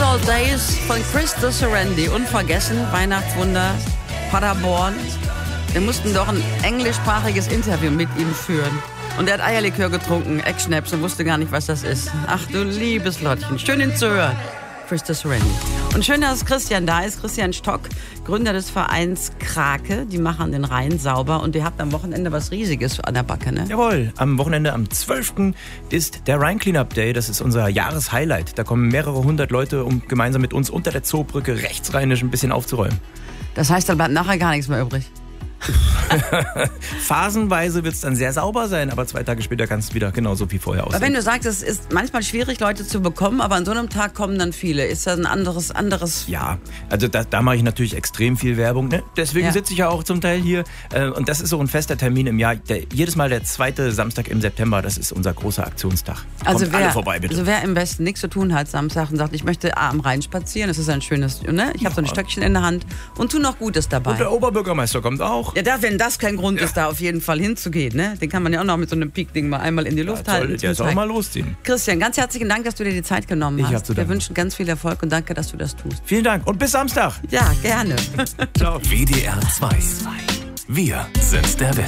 Old Days von Christo Serendi. Unvergessen, Weihnachtswunder, Paderborn. Wir mussten doch ein englischsprachiges Interview mit ihm führen. Und er hat Eierlikör getrunken, Eckschnaps, und wusste gar nicht, was das ist. Ach du liebes Lottchen, schön ihn zu hören. Christo Serendi. Und schön, dass Christian da ist. Christian Stock, Gründer des Vereins Krake. Die machen den Rhein sauber. Und ihr habt am Wochenende was Riesiges an der Backe, ne? Jawohl, am Wochenende, am 12. ist der Rhein Cleanup Day. Das ist unser Jahreshighlight. Da kommen mehrere hundert Leute, um gemeinsam mit uns unter der Zoobrücke rechtsrheinisch ein bisschen aufzuräumen. Das heißt, dann bleibt nachher gar nichts mehr übrig. Phasenweise wird es dann sehr sauber sein, aber 2 Tage später kann es wieder genauso wie vorher aussehen. Aber wenn du sagst, es ist manchmal schwierig, Leute zu bekommen, aber an so einem Tag kommen dann viele. Ist das ein anderes... Ja, also da mache ich natürlich extrem viel Werbung. Ne? Deswegen sitze ich ja auch zum Teil hier. Und das ist so ein fester Termin im Jahr. Jedes Mal der 2. Samstag im September, das ist unser großer Aktionstag. Kommt alle vorbei, bitte. Also wer im Westen nichts zu tun hat Samstag und sagt, ich möchte am Rhein spazieren, das ist ein schönes... Ne? Ich habe so ein Stöckchen in der Hand und tu noch Gutes dabei. Und der Oberbürgermeister kommt auch. Ja, wenn das kein Grund ist, da auf jeden Fall hinzugehen, ne? Den kann man ja auch noch mit so einem Peak-Ding mal einmal in die Luft halten. Ja, soll auch mal losziehen. Christian, ganz herzlichen Dank, dass du dir die Zeit genommen hast. Ich hab zu danken. Wir wünschen ganz viel Erfolg und danke, dass du das tust. Vielen Dank und bis Samstag. Ja, gerne. Ciao. WDR 2. Wir sind der Westen.